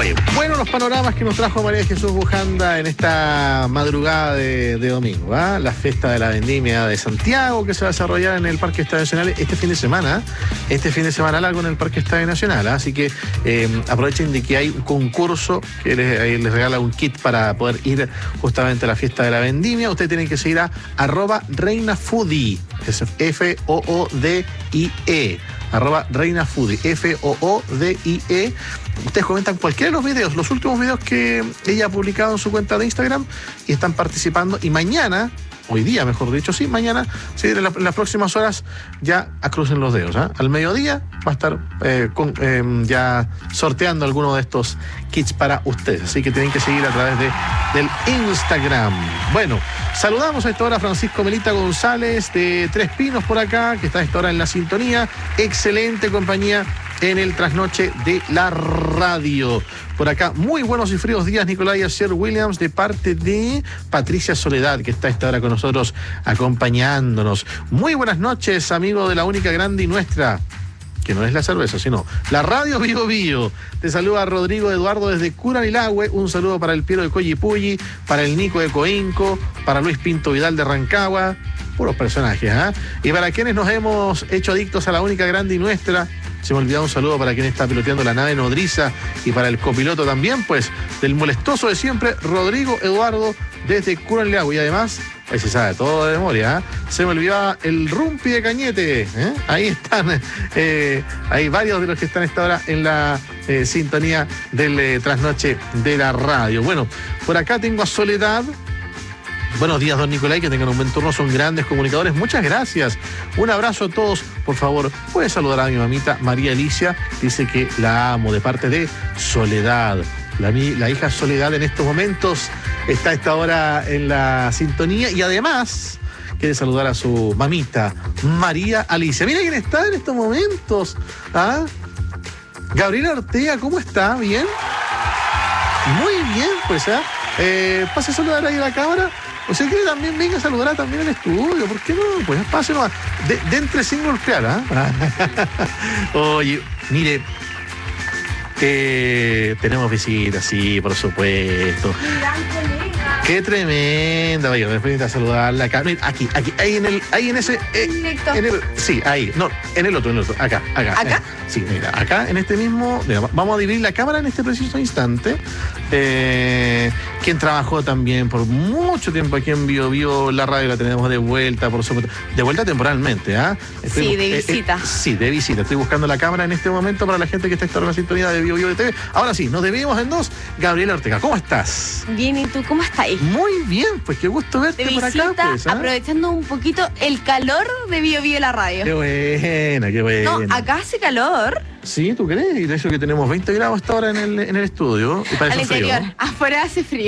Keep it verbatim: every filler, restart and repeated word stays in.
Qué bueno los panoramas que nos trajo María Jesús Bujanda en esta madrugada de, de domingo, ¿eh? La fiesta de la vendimia de Santiago que se va a desarrollar en el Parque Estadio Nacional este fin de semana, este fin de semana largo en el Parque Estadio Nacional, ¿eh? Así que eh, aprovechen de que hay un concurso que les, les regala un kit para poder ir justamente a la fiesta de la vendimia. Ustedes tienen que seguir a arroba reinafoodie, es F O O D I E, arroba reinafoodie, F O O D I E. Ustedes comentan cualquiera de los videos, los últimos videos que ella ha publicado en su cuenta de Instagram y están participando. Y mañana, hoy día mejor dicho, sí, mañana, sí, en, la, en las próximas horas ya crucen los dedos, ¿eh? Al mediodía va a estar eh, con, eh, ya sorteando alguno de estos kits para ustedes. Así que tienen que seguir a través de, del Instagram. Bueno, saludamos a esta hora a Francisco Melita González de Tres Pinos por acá, que está a esta hora en la sintonía. Excelente compañía en el trasnoche de la radio. Por acá, muy buenos y fríos días, Nicolás y Acier Williams, de parte de Patricia Soledad, que está a esta hora con nosotros acompañándonos. Muy buenas noches, amigo de la única grande y nuestra, que no es la cerveza, sino la radio Vivo Vivo. Te saluda Rodrigo Eduardo desde Curanilahue. Un saludo para el Piero de Coyipulli, para el Nico de Coinco, para Luis Pinto Vidal de Rancagua. Puros personajes, ¿ah? ¿eh? Y para quienes nos hemos hecho adictos a la única grande y nuestra, se me olvidó un saludo para quien está piloteando la nave nodriza y para el copiloto también, pues, del molestoso de siempre, Rodrigo Eduardo desde Curanilahue. Y además, ahí se sabe todo de memoria, ¿eh? Se me olvidaba el rumpi de Cañete, ¿eh? Ahí están, eh, hay varios de los que están a esta hora en la eh, sintonía del eh, trasnoche de la radio. Bueno, por acá tengo a Soledad. Buenos días, don Nicolai, que tengan un buen turno, son grandes comunicadores, muchas gracias. Un abrazo a todos, por favor, puede saludar a mi mamita María Alicia, dice que la amo, de parte de Soledad. La, la hija Soledad en estos momentos está a esta hora en la sintonía y además quiere saludar a su mamita María Alicia. Mira quién está en estos momentos, ¿ah? Gabriela Ortega, ¿cómo está? ¿Bien? Muy bien, pues, ¿ah? ¿eh? Eh, pase a saludar ahí a la cámara. O sea, quiere también venga a saludar también al estudio, ¿por qué no? Pues pase nomás, de, de entre sin golpear, ¿ah? ¿eh? Oye, mire, eh, tenemos visitas, sí, por supuesto. Qué tremenda, vaya, me permite saludarla acá. Aquí, aquí, ahí en el, ahí en ese. Eh, en el, sí, ahí, no, en el otro, en el otro, acá, acá. ¿Acá? Eh, sí, mira, acá en este mismo. Mira, vamos a dividir la cámara en este preciso instante. Eh, quien trabajó también por mucho tiempo aquí en Bio Bio, la radio la tenemos de vuelta, por supuesto. De vuelta temporalmente, ¿ah? ¿eh? Sí, de visita. Eh, eh, sí, de visita. Estoy buscando la cámara en este momento para la gente que está en la sintonía de Bio Bio de T V. Ahora sí, nos dividimos en dos. Gabriela Ortega, ¿cómo estás? Bien, ¿y tú cómo estás? Muy bien, pues qué gusto verte de por visita, acá, pues, ¿eh? Aprovechando un poquito el calor de Bio Bio la radio. Qué buena, qué buena. No, acá hace calor. Sí, ¿tú crees? Y de hecho que tenemos veinte grados hasta ahora en el, en el estudio. Y para Al eso frío, interior, ¿no? afuera hace frío.